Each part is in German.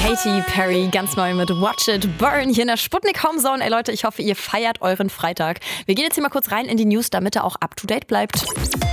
Katy Perry, ganz neu mit Watch It Burn hier in der Sputnik Homezone. Ey Leute, ich hoffe, ihr feiert euren Freitag. Wir gehen jetzt hier mal kurz rein in die News, damit er auch up to date bleibt.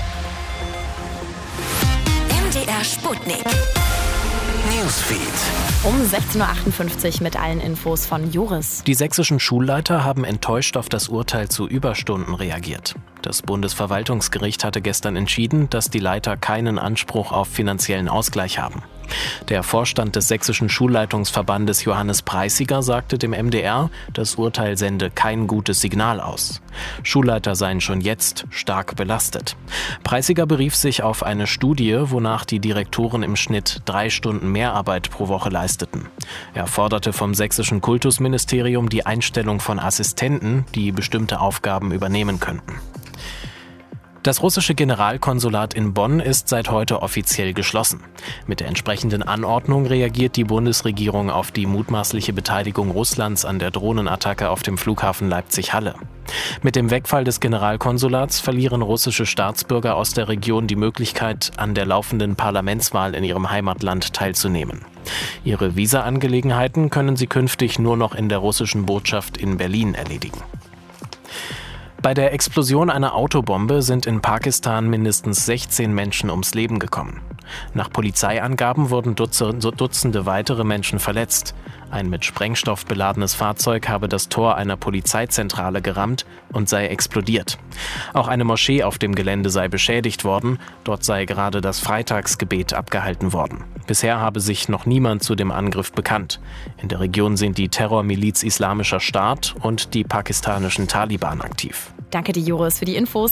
MDR Sputnik. Newsfeed. Um 16.58 Uhr mit allen Infos von Joris. Die sächsischen Schulleiter haben enttäuscht auf das Urteil zu Überstunden reagiert. Das Bundesverwaltungsgericht hatte gestern entschieden, dass die Leiter keinen Anspruch auf finanziellen Ausgleich haben. Der Vorstand des Sächsischen Schulleitungsverbandes Johannes Preissiger sagte dem MDR, das Urteil sende kein gutes Signal aus. Schulleiter seien schon jetzt stark belastet. Preissiger berief sich auf eine Studie, wonach die Direktoren im Schnitt 3 Stunden Mehrarbeit pro Woche leisteten. Er forderte vom Sächsischen Kultusministerium die Einstellung von Assistenten, die bestimmte Aufgaben übernehmen könnten. Das russische Generalkonsulat in Bonn ist seit heute offiziell geschlossen. Mit der entsprechenden Anordnung reagiert die Bundesregierung auf die mutmaßliche Beteiligung Russlands an der Drohnenattacke auf dem Flughafen Leipzig-Halle. Mit dem Wegfall des Generalkonsulats verlieren russische Staatsbürger aus der Region die Möglichkeit, an der laufenden Parlamentswahl in ihrem Heimatland teilzunehmen. Ihre Visa-Angelegenheiten können sie künftig nur noch in der russischen Botschaft in Berlin erledigen. Bei der Explosion einer Autobombe sind in Pakistan mindestens 16 Menschen ums Leben gekommen. Nach Polizeiangaben wurden Dutzende weitere Menschen verletzt. Ein mit Sprengstoff beladenes Fahrzeug habe das Tor einer Polizeizentrale gerammt und sei explodiert. Auch eine Moschee auf dem Gelände sei beschädigt worden. Dort sei gerade das Freitagsgebet abgehalten worden. Bisher habe sich noch niemand zu dem Angriff bekannt. In der Region sind die Terrormiliz Islamischer Staat und die pakistanischen Taliban aktiv. Danke dir, Joris, für die Infos.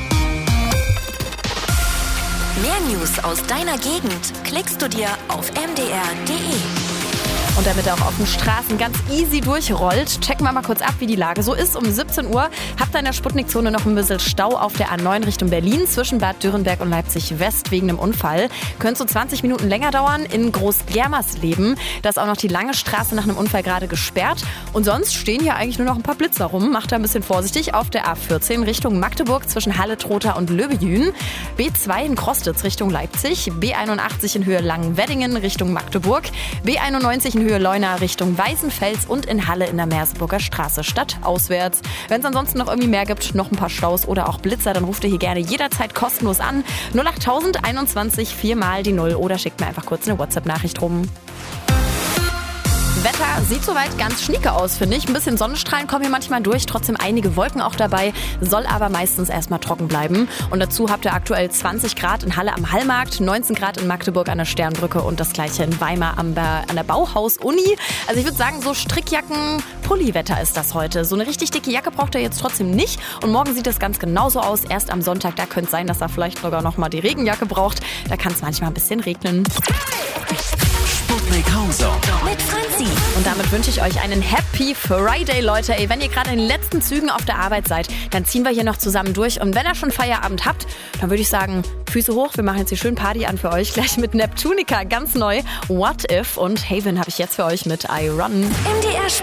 Mehr News aus deiner Gegend klickst du dir auf mdr.de. Und damit er auch auf den Straßen ganz easy durchrollt, checken wir mal kurz ab, wie die Lage so ist. Um 17 Uhr habt ihr in der Sputnik-Zone noch ein bisschen Stau auf der A9 Richtung Berlin zwischen Bad Dürrenberg und Leipzig-West wegen einem Unfall. Könnte so 20 Minuten länger dauern. In Groß-Germersleben, da ist auch noch die lange Straße nach einem Unfall gerade gesperrt. Und sonst stehen hier eigentlich nur noch ein paar Blitzer rum. Macht da ein bisschen vorsichtig auf der A14 Richtung Magdeburg zwischen Halle-Trotha und Löbejün. B2 in Krostitz Richtung Leipzig. B81 in Höhe Langenweddingen Richtung Magdeburg. B91 in Höhe Leuna Richtung Weißenfels und in Halle in der Merseburger Straße stadtauswärts. Wenn es ansonsten noch irgendwie mehr gibt, noch ein paar Staus oder auch Blitzer, dann ruft ihr hier gerne jederzeit kostenlos an. 08000 21 4 mal die 0 oder schickt mir einfach kurz eine WhatsApp-Nachricht rum. Wetter sieht soweit ganz schnieke aus, finde ich. Ein bisschen Sonnenstrahlen kommen hier manchmal durch, trotzdem einige Wolken auch dabei, soll aber meistens erstmal trocken bleiben. Und dazu habt ihr aktuell 20 Grad in Halle am Hallmarkt, 19 Grad in Magdeburg an der Sternbrücke und das gleiche in Weimar an der Bauhaus-Uni. Also ich würde sagen, so Strickjacken, Pulliwetter ist das heute. So eine richtig dicke Jacke braucht ihr jetzt trotzdem nicht. Und morgen sieht es ganz genauso aus. Erst am Sonntag, da könnte es sein, dass er vielleicht sogar noch mal die Regenjacke braucht. Da kann es manchmal ein bisschen regnen. Sputnik Homezone mit Franzi. Und damit wünsche ich euch einen Happy Friday, Leute. Ey, wenn ihr gerade in den letzten Zügen auf der Arbeit seid, dann ziehen wir hier noch zusammen durch. Und wenn ihr schon Feierabend habt, dann würde ich sagen, Füße hoch. Wir machen jetzt hier schön Party an für euch. Gleich mit Neptunica, ganz neu. What If und Haven habe ich jetzt für euch mit I Run. MDR